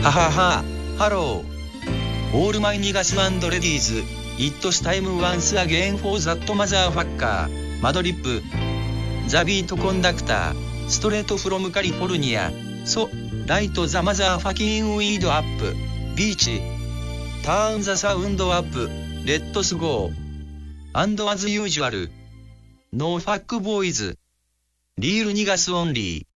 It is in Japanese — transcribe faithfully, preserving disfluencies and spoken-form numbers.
ははは、ハロー。オールマイニガス&レディーズ、イットスタイムワンスアゲンフォーザットマザーファッカー、マドリップ、ザビートコンダクター、ストレートフロムカリフォルニア、ソ、ライトザマザーファキンウィードアップ、ビーチ、ターンザサウンドアップ、レッドスゴー、アンドアズユージュアル、ノーファックボーイズ、リールニガスオンリー。